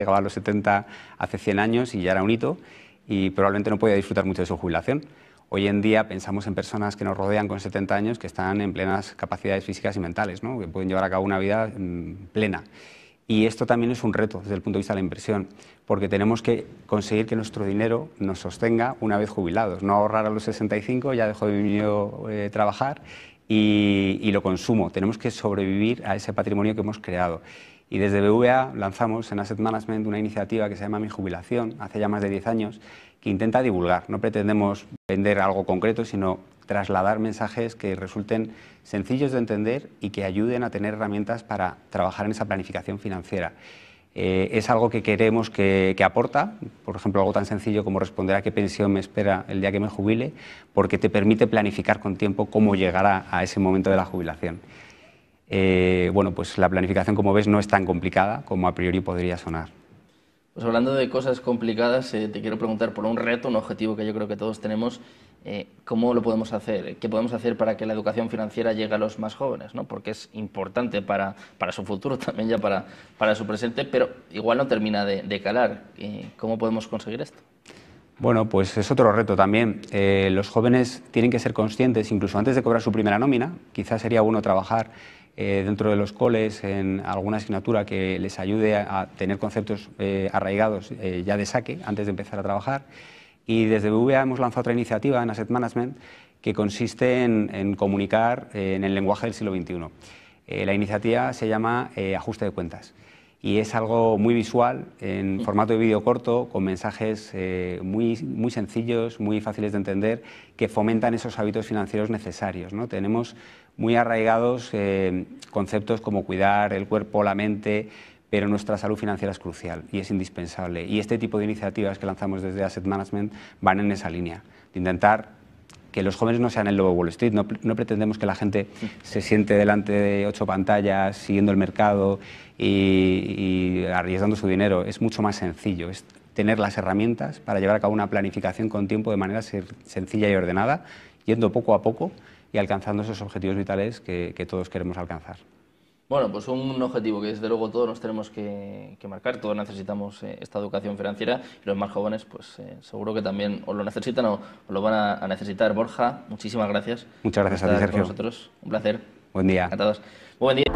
llegaba a los 70 hace 100 años y ya era un hito y probablemente no podía disfrutar mucho de su jubilación. Hoy en día pensamos en personas que nos rodean con 70 años que están en plenas capacidades físicas y mentales, ¿no? Que pueden llevar a cabo una vida plena. Y esto también es un reto desde el punto de vista de la inversión, porque tenemos que conseguir que nuestro dinero nos sostenga una vez jubilados, no ahorrar a los 65, ya dejo de trabajar y lo consumo. Tenemos que sobrevivir a ese patrimonio que hemos creado. Y desde BVA lanzamos en Asset Management una iniciativa que se llama Mi Jubilación, hace ya más de 10 años, que intenta divulgar. No pretendemos vender algo concreto, sino trasladar mensajes que resulten sencillos de entender y que ayuden a tener herramientas para trabajar en esa planificación financiera. Es algo que queremos que aporta, por ejemplo, algo tan sencillo como responder a qué pensión me espera el día que me jubile, porque te permite planificar con tiempo cómo llegar a ese momento de la jubilación. Bueno, pues la planificación, como ves, no es tan complicada como a priori podría sonar. Pues hablando de cosas complicadas, te quiero preguntar por un reto, un objetivo que yo creo que todos tenemos. ¿Cómo lo podemos hacer? ¿Qué podemos hacer para que la educación financiera llegue a los más jóvenes, ¿no? Porque es importante para su futuro, también ya para su presente, pero igual no termina de calar. ¿Cómo podemos conseguir esto? Bueno, pues es otro reto también. Los jóvenes tienen que ser conscientes, incluso antes de cobrar su primera nómina, quizás sería bueno trabajar dentro de los coles en alguna asignatura que les ayude a tener conceptos arraigados ya de saque antes de empezar a trabajar. Y desde BVA hemos lanzado otra iniciativa en Asset Management que consiste en comunicar en el lenguaje del siglo XXI. La iniciativa se llama Ajuste de Cuentas y es algo muy visual, en formato de vídeo corto, con mensajes muy sencillos, muy fáciles de entender, que fomentan esos hábitos financieros necesarios, ¿no? Tenemos muy arraigados conceptos como cuidar el cuerpo, la mente, pero nuestra salud financiera es crucial y es indispensable. Y este tipo de iniciativas que lanzamos desde Asset Management van en esa línea, de intentar que los jóvenes no sean el lobo de Wall Street. No pretendemos que la gente se siente delante de 8 pantallas siguiendo el mercado y arriesgando su dinero. Es mucho más sencillo, es tener las herramientas para llevar a cabo una planificación con tiempo de manera sencilla y ordenada, yendo poco a poco y alcanzando esos objetivos vitales que todos queremos alcanzar. Bueno, pues un objetivo que desde luego todos nos tenemos que marcar, todos necesitamos esta educación financiera y los más jóvenes pues seguro que también o lo necesitan o lo van a necesitar. Borja, muchísimas gracias. Muchas gracias a ti, Sergio. Con nosotros. Un placer. Buen día. Encantados. Buen día.